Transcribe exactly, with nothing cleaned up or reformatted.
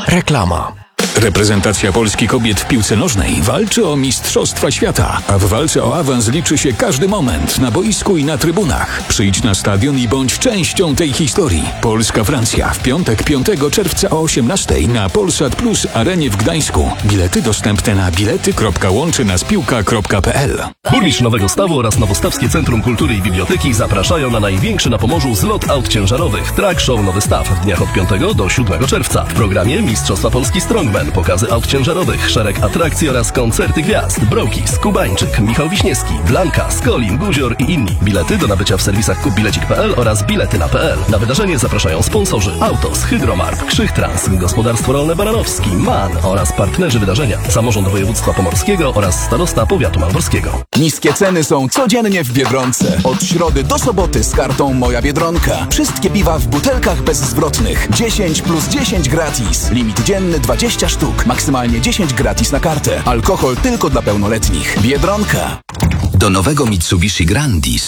Reklama. Reprezentacja Polski kobiet w piłce nożnej walczy o Mistrzostwa Świata, a w walce o awans liczy się każdy moment na boisku i na trybunach. Przyjdź na stadion i bądź częścią tej historii. Polska-Francja w piątek piątego czerwca o osiemnastej na Polsat Plus Arenie w Gdańsku. Bilety dostępne na bilety kropka łączy nas piłka kropka p l. Burmistrz Nowego Stawu oraz Nowostawskie Centrum Kultury i Biblioteki zapraszają na największy na Pomorzu zlot aut ciężarowych Track Show Nowy Staw w dniach od piątego do siódmego czerwca. W programie Mistrzostwa Polski Strongman, pokazy aut ciężarowych, szereg atrakcji oraz koncerty gwiazd. Brokis, Kubańczyk, Michał Wiśniewski, Blanka, Skolin, Guzior i inni. Bilety do nabycia w serwisach kupbilecik kropka p l oraz bilety na p l. Na wydarzenie zapraszają sponsorzy Autos, Hydromark, Krzychtrans, Gospodarstwo Rolne Baranowski, MAN oraz partnerzy wydarzenia Samorząd Województwa Pomorskiego oraz Starosta Powiatu Malborskiego. Niskie ceny są codziennie w Biedronce. Od środy do soboty z kartą Moja Biedronka. Wszystkie piwa w butelkach bezzwrotnych. dziesięć plus dziesięć gratis. Limit dzienny dwadzieścia sztuk. Maksymalnie dziesięć gratis na kartę. Alkohol tylko dla pełnoletnich. Biedronka. Do nowego Mitsubishi Grandis